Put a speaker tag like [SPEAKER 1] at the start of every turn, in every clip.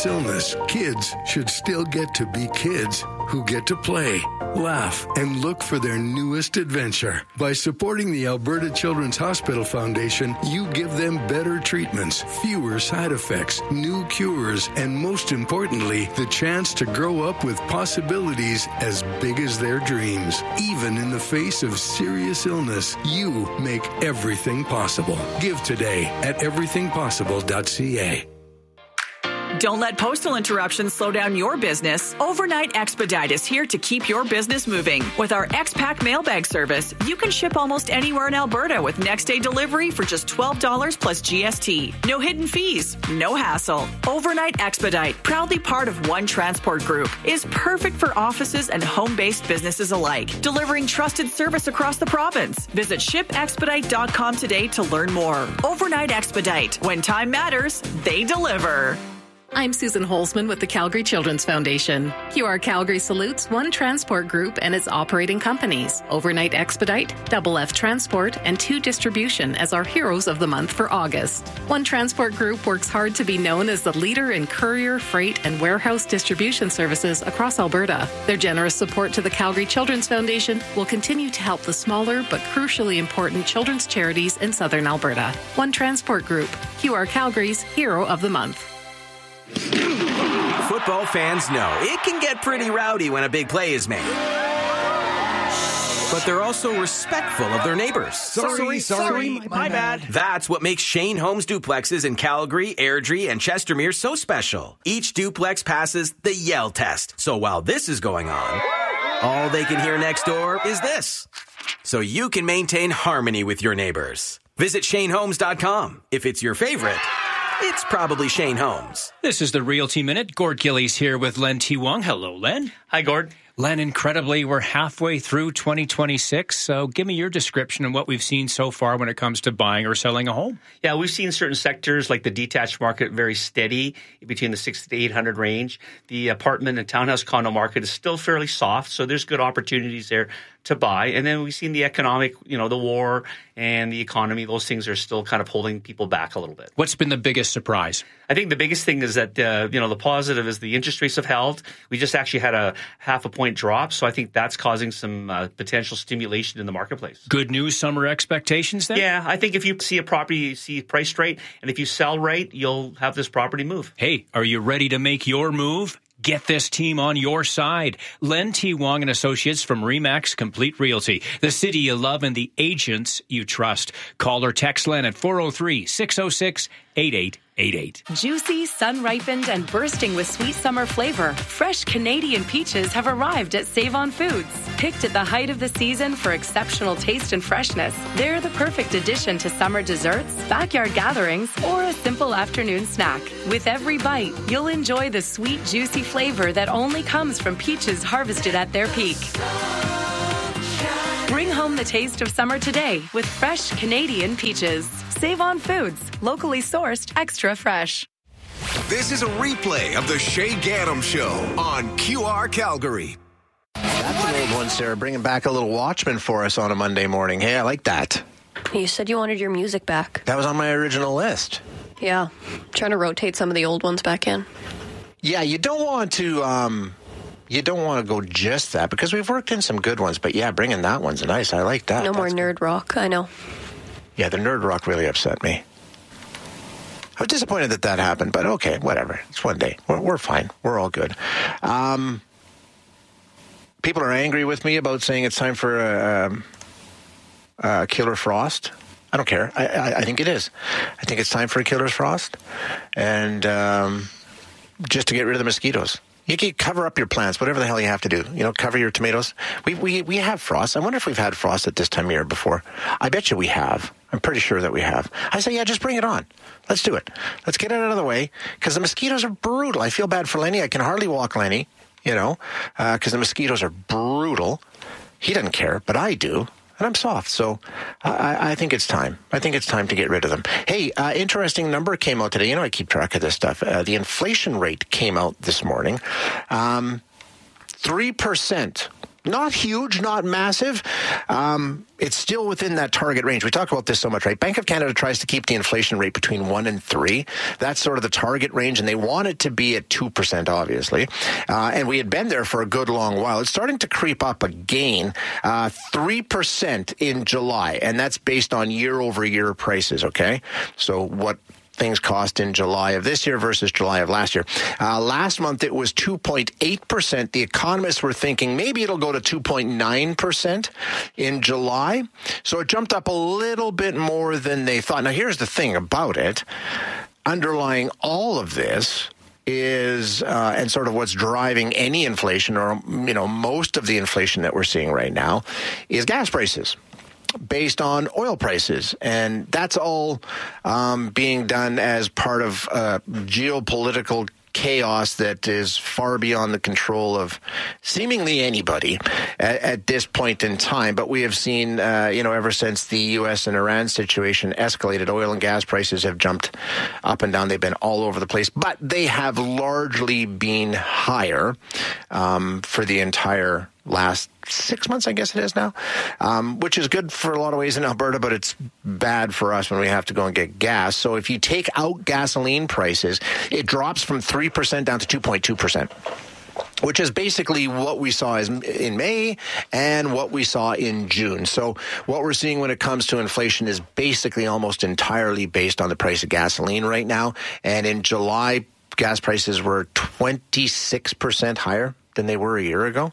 [SPEAKER 1] serious illness, kids should still get to be kids who get to play, laugh, and look for their newest adventure. By supporting the Alberta Children's Hospital Foundation, you give them better treatments, fewer side effects, new cures, and most importantly, the chance to grow up with possibilities as big as their dreams. Even in the face of serious illness, you make everything possible. Give today at everythingpossible.ca.
[SPEAKER 2] Don't let postal interruptions slow down your business. Overnight Expedite is here to keep your business moving. With our X-Pack mailbag service, you can ship almost anywhere in Alberta with next-day delivery for just $12 plus GST. No hidden fees, no hassle. Overnight Expedite, proudly part of One Transport Group, is perfect for offices and home-based businesses alike, delivering trusted service across the province. Visit shipexpedite.com today to learn more. Overnight Expedite. When time matters, they deliver.
[SPEAKER 3] I'm Susan Holzman with the Calgary Children's Foundation. QR Calgary salutes One Transport Group and its operating companies, Overnight Expedite, Double F Transport, and 2 Distribution as our heroes of the month for August. One Transport Group works hard to be known as the leader in courier, freight, and warehouse distribution services across Alberta. Their generous support to the Calgary Children's Foundation will continue to help the smaller but crucially important children's charities in southern Alberta. One Transport Group, QR Calgary's Hero of the Month.
[SPEAKER 4] Football fans know it can get pretty rowdy when a big play is made. But they're also respectful of their neighbors.
[SPEAKER 5] Sorry, my bad.
[SPEAKER 4] That's what makes Shane Homes duplexes in Calgary, Airdrie, and Chestermere so special. Each duplex passes the yell test. So while this is going on, all they can hear next door is this. So you can maintain harmony with your neighbors. Visit ShaneHomes.com. If it's your favorite, it's probably Shane Homes.
[SPEAKER 6] This is the Realty Minute. Gord Gillies here with Len T. Wong. Hello, Len.
[SPEAKER 7] Hi, Gord.
[SPEAKER 6] Len, incredibly, we're halfway through 2026, so give me your description of what we've seen so far when it comes to buying or selling a home.
[SPEAKER 7] Yeah, we've seen certain sectors like the detached market very steady between the 600 to 800 range. The apartment and townhouse condo market is still fairly soft, so there's good opportunities there to buy. And then we've seen the economic, the war and the economy, those things are still kind of holding people back a little bit.
[SPEAKER 6] What's been the biggest surprise?
[SPEAKER 7] I think the biggest thing is that, the positive is the interest rates have held. We just actually had a half a point drop, so I think that's causing some potential stimulation in the marketplace.
[SPEAKER 6] Good news, summer expectations then?
[SPEAKER 7] Yeah, I think if you see a property, you see priced right, and if you sell right, you'll have this property move.
[SPEAKER 6] Hey, are you ready to make your move? Get this team on your side. Len T. Wong and Associates from RE/MAX Complete Realty. The city you love and the agents you trust. Call or text Len at 403-606-8888.
[SPEAKER 8] Juicy, sun-ripened, and bursting with sweet summer flavor, fresh Canadian peaches have arrived at Save-On Foods. Picked at the height of the season for exceptional taste and freshness, they're the perfect addition to summer desserts, backyard gatherings, or a simple afternoon snack. With every bite, you'll enjoy the sweet, juicy flavor that only comes from peaches harvested at their peak. Bring home the taste of summer today with fresh Canadian peaches. Save-On Foods, locally sourced, extra fresh.
[SPEAKER 9] This is a replay of the Shay Gaddam Show on QR Calgary.
[SPEAKER 5] That's an old one, Sarah, bringing back a little Watchmen for us on a Monday morning. Hey, I like that.
[SPEAKER 10] You said you wanted your music back.
[SPEAKER 5] That was on my original list.
[SPEAKER 10] Yeah, trying to rotate some of the old ones back in.
[SPEAKER 5] Yeah, you don't want to go just that, because we've worked in some good ones, but yeah, bringing that one's nice. I like that.
[SPEAKER 10] No more nerd rock, I know.
[SPEAKER 5] Yeah, the nerd rock really upset me. I was disappointed that happened, but okay, whatever. It's one day. We're fine. We're all good. People are angry with me about saying it's time for Killer Frost. I don't care. I think it is. I think it's time for a Killer Frost, and just to get rid of the mosquitoes. You can cover up your plants, whatever the hell you have to do. Cover your tomatoes. We have frost. I wonder if we've had frost at this time of year before. I bet you we have. I'm pretty sure that we have. I say, yeah, just bring it on. Let's do it. Let's get it out of the way, because the mosquitoes are brutal. I feel bad for Lenny. I can hardly walk Lenny, because the mosquitoes are brutal. He doesn't care, but I do. And I'm soft, so I think it's time. I think it's time to get rid of them. Hey, interesting number came out today. I keep track of this stuff. The inflation rate came out this morning. 3% Not huge, not massive. It's still within that target range. We talk about this so much, right? Bank of Canada tries to keep the inflation rate between 1 and 3. That's sort of the target range, and they want it to be at 2%, obviously. And we had been there for a good long while. It's starting to creep up again, 3% in July, and that's based on year-over-year prices, okay? So what things cost in July of this year versus July of last year. Last month, it was 2.8%. The economists were thinking maybe it'll go to 2.9% in July. So it jumped up a little bit more than they thought. Now, here's the thing about it. Underlying all of this is, and sort of what's driving any inflation, or, most of the inflation that we're seeing right now, is gas prices, based on oil prices. And that's all being done as part of geopolitical chaos that is far beyond the control of seemingly anybody at this point in time. But we have seen, ever since the U.S. and Iran situation escalated, oil and gas prices have jumped up and down. They've been all over the place, but they have largely been higher for the entire last 6 months, I guess it is now, which is good for a lot of ways in Alberta, but it's bad for us when we have to go and get gas. So if you take out gasoline prices, it drops from 3% down to 2.2%. Which is basically what we saw in May and what we saw in June. So what we're seeing when it comes to inflation is basically almost entirely based on the price of gasoline right now. And in July, gas prices were 26% higher than they were a year ago,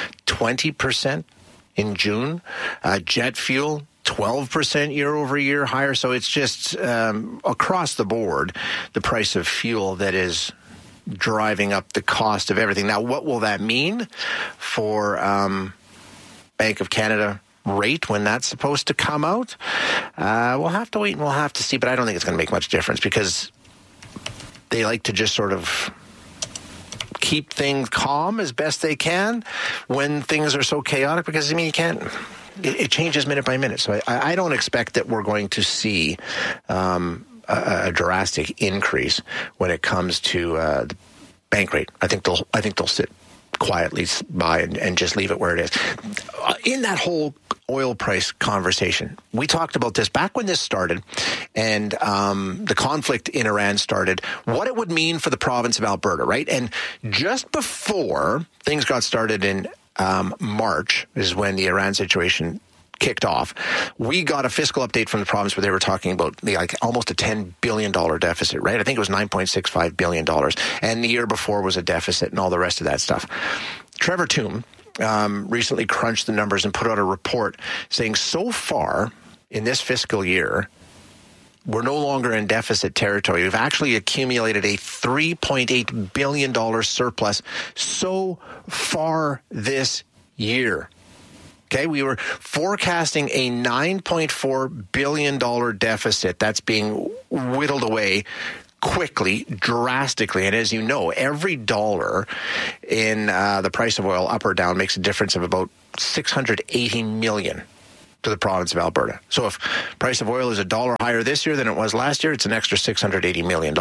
[SPEAKER 5] 20% in June. Jet fuel, 12% year over year higher. So it's just across the board, the price of fuel that is driving up the cost of everything. Now, what will that mean for Bank of Canada rate when that's supposed to come out? We'll have to wait and we'll have to see, but I don't think it's going to make much difference because they like to just sort of keep things calm as best they can when things are so chaotic, because you can't, it changes minute by minute. So I don't expect that we're going to see a drastic increase when it comes to the bank rate. I think they'll sit quietly by and just leave it where it is. In that whole oil price conversation, we talked about this back when this started and the conflict in Iran started, what it would mean for the province of Alberta, right? And just before things got started in March is when the Iran situation kicked off, we got a fiscal update from the province where they were talking about almost a $10 billion deficit, right? I think it was $9.65 billion. And the year before was a deficit and all the rest of that stuff. Trevor Tombe recently crunched the numbers and put out a report saying so far in this fiscal year, we're no longer in deficit territory. We've actually accumulated a $3.8 billion surplus so far this year. Okay, we were forecasting a $9.4 billion deficit. That's being whittled away quickly, drastically. And as you know, every dollar in the price of oil up or down makes a difference of about $680 million to the province of Alberta. So if price of oil is $1 higher this year than it was last year, it's an extra $680 million.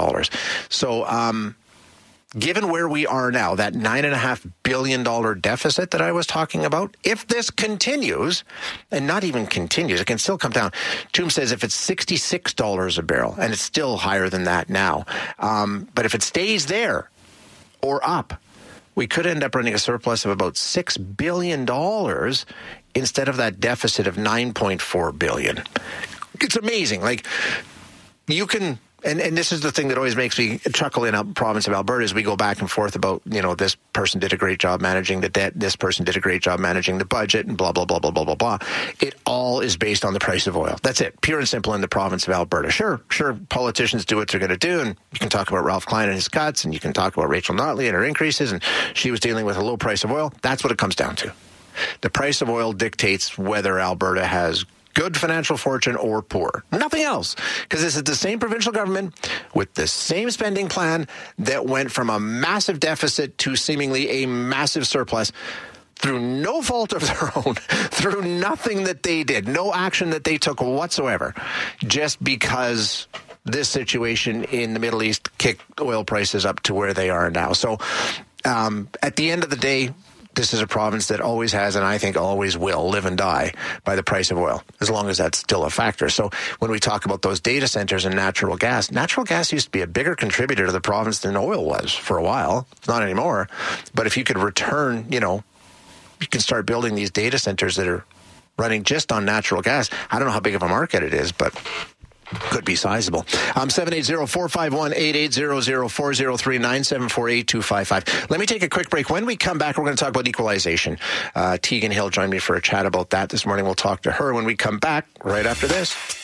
[SPEAKER 5] So given where we are now, that $9.5 billion deficit that I was talking about, if this continues, and not even continues, it can still come down. Tombe says if it's $66 a barrel, and it's still higher than that now, but if it stays there or up, we could end up running a surplus of about $6 billion instead of that deficit of $9.4 billion. It's amazing. You can... And this is the thing that always makes me chuckle in the province of Alberta is we go back and forth about, this person did a great job managing the debt, this person did a great job managing the budget, and blah, blah, blah, blah, blah, blah, blah. It all is based on the price of oil. That's it. Pure and simple in the province of Alberta. Sure, politicians do what they're going to do, and you can talk about Ralph Klein and his cuts, and you can talk about Rachel Notley and her increases, and she was dealing with a low price of oil. That's what it comes down to. The price of oil dictates whether Alberta has good financial fortune or poor. Nothing else. Because this is the same provincial government with the same spending plan that went from a massive deficit to seemingly a massive surplus through no fault of their own, through nothing that they did, no action that they took whatsoever, just because this situation in the Middle East kicked oil prices up to where they are now. So at the end of the day, this is a province that always has, and I think always will, live and die by the price of oil, as long as that's still a factor. So when we talk about those data centers and natural gas used to be a bigger contributor to the province than oil was for a while. It's not anymore. But if you could return, you can start building these data centers that are running just on natural gas. I don't know how big of a market it is, but could be sizable. 780-451-8800-403-974-8255. Let me take a quick break. When we come back, we're going to talk about equalization. Tegan Hill joined me for a chat about that this morning. We'll talk to her when we come back right after this.